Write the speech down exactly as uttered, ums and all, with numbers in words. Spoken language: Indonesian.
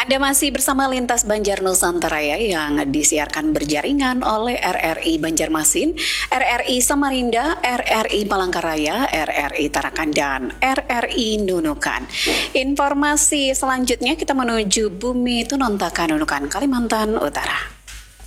Anda masih bersama Lintas Banjar Nusantara ya, yang disiarkan berjaringan oleh R R I Banjarmasin, R R I Samarinda, R R I Palangkaraya, R R I Tarakan, dan R R I Nunukan. Informasi selanjutnya kita menuju Bumi Tunontaka, Nunukan, Kalimantan Utara.